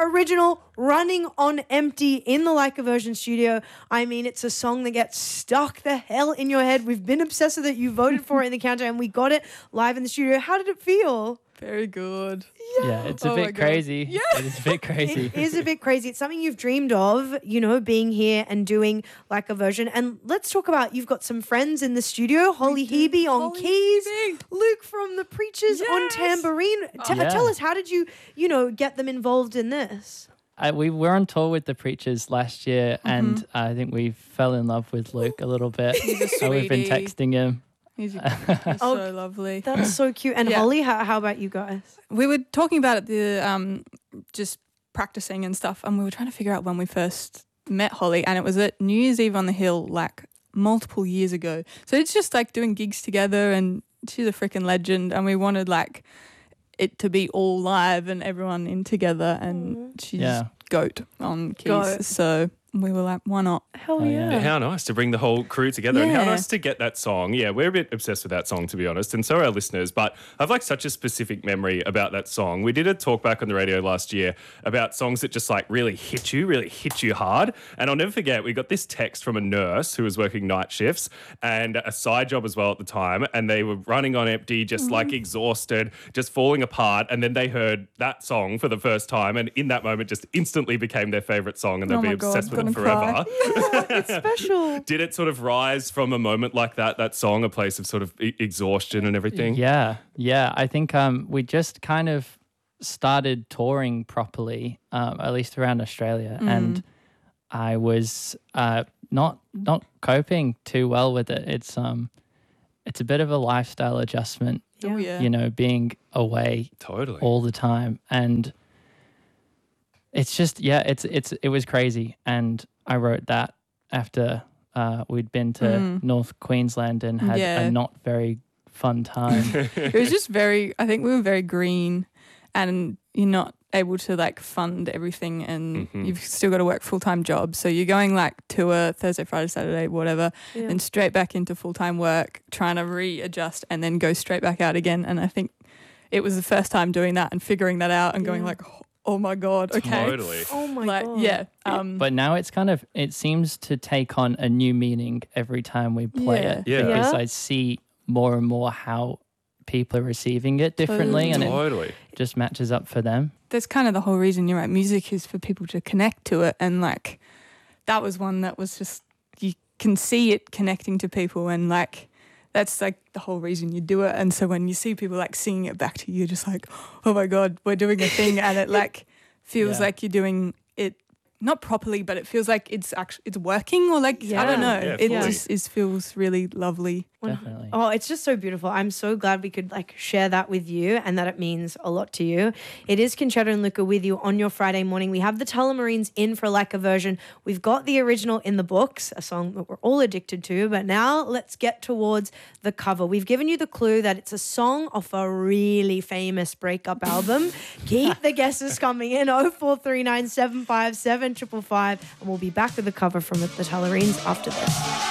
original Running on Empty in the Like a Version studio. I mean, it's a song that gets stuck the hell in your head. We've been obsessed with it. You voted for it in the countdown and we got it live in the studio. How did it feel? Very good. Yeah, it's a bit crazy. Yeah. It is a bit crazy. It is a bit crazy. It's something you've dreamed of, you know, being here and doing Like a Version. And let's talk about, you've got some friends in the studio. Holly Hebe on keys, Luke from The Preachers on tambourine. Tell us, how did you get them involved in this? We were on tour with The Preachers last year, and I think we fell in love with Luke a little bit. So we've been texting him. He's so lovely. That's so cute. And Holly, how about you guys? We were talking about it, the just practicing and stuff, and we were trying to figure out when we first met Holly, and it was at New Year's Eve on the Hill, like multiple years ago. So it's just like doing gigs together, and she's a freaking legend, and we wanted like it to be all live and everyone in together, and she's goat on keys. So we were like, why not? Hell yeah. How nice to bring the whole crew together and how nice to get that song. Yeah, we're a bit obsessed with that song, to be honest, and so are our listeners, but I've like such a specific memory about that song. We did a talk back on the radio last year about songs that just like really hit you hard, and I'll never forget, we got this text from a nurse who was working night shifts and a side job as well at the time, and they were running on empty, just like exhausted, just falling apart, and then they heard that song for the first time, and in that moment just instantly became their favourite song, and they'll be obsessed with it forever. It's special. Did it sort of rise from a moment like that song, a place of sort of exhaustion and everything? Yeah. I think we just kind of started touring properly, at least around Australia, and I was not coping too well with it. It's a bit of a lifestyle adjustment, you know, being away all the time, and it's just it was crazy. And I wrote that after we'd been to North Queensland and had a not very fun time. It was just I think we were very green, and you're not able to like fund everything, and you've still got to work full-time jobs. So you're going like tour Thursday, Friday, Saturday, whatever, and straight back into full-time work, trying to readjust and then go straight back out again. And I think it was the first time doing that and figuring that out and going like, oh my God, okay. Totally. Oh my God. Yeah. But now it seems to take on a new meaning every time we play it. Yeah. Because I see more and more how people are receiving it differently, and it just matches up for them. That's kind of the whole reason, you're right, music is for people to connect to it, and like that was one that was just, you can see it connecting to people, and like that's like the whole reason you do it. And so when you see people like singing it back to you, you're just like, oh my God, we're doing a thing, and it like feels like you're doing it not properly, but it feels like it's working, or like I don't know, it just feels really lovely. Definitely. Oh, it's just so beautiful. I'm so glad we could like share that with you, and that it means a lot to you. It is Conchetta and Luca with you on your Friday morning. We have the Tullamarines in for Like a Version. We've got the original in the books, a song that we're all addicted to, but now let's get towards the cover. We've given you the clue that it's a song off a really famous breakup album. Keep the guesses coming in, 0439 757 555, and we'll be back with the cover from the Tullamarines after this.